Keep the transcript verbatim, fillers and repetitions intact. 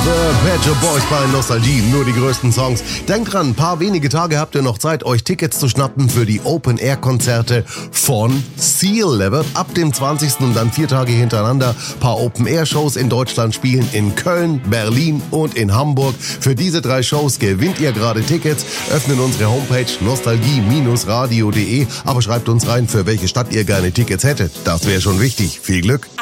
The Pet Shop Boys bei Nostalgie, nur die größten Songs. Denkt dran, ein paar wenige Tage habt ihr noch Zeit, euch Tickets zu schnappen für die Open-Air-Konzerte von Seal. Er wird ab dem zwanzigsten und dann vier Tage hintereinander paar Open-Air-Shows in Deutschland spielen, in Köln, Berlin und in Hamburg. Für diese drei Shows gewinnt ihr gerade Tickets. Öffnen unsere Homepage nostalgie Bindestrich radio punkt de, aber schreibt uns rein, für welche Stadt ihr gerne Tickets hättet. Das wäre schon wichtig. Viel Glück!